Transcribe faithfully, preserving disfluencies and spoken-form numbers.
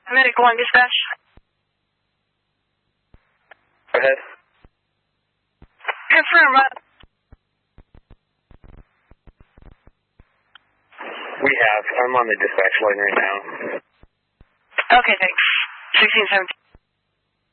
Medic one, dispatch. Go ahead. Confirm, uh, We have. I'm on the dispatch line right now. okay, thanks. sixteen seventeen.